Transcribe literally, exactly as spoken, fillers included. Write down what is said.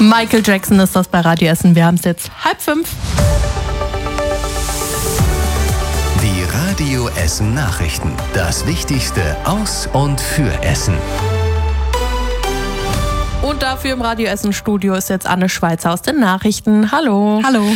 Michael Jackson ist das bei Radio Essen. Wir haben es jetzt halb fünf. Die Radio Essen Nachrichten. Das Wichtigste aus und für Essen. Und dafür im Radio Essen Studio ist jetzt Anne Schweizer aus den Nachrichten. Hallo. Hallo.